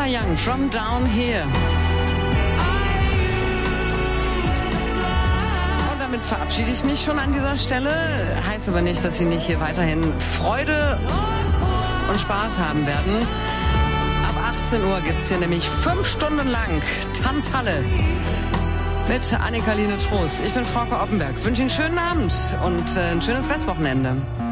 Never Young, From Down Here. Und damit verabschiede ich mich schon an dieser Stelle. Heißt aber nicht, dass Sie nicht hier weiterhin Freude und Spaß haben werden. Ab 18 Uhr gibt's hier nämlich 5 Stunden lang Tanzhalle mit Annika-Line Trost. Ich bin Frauke Oppenberg. Wünsche Ihnen einen schönen Abend und ein schönes Restwochenende.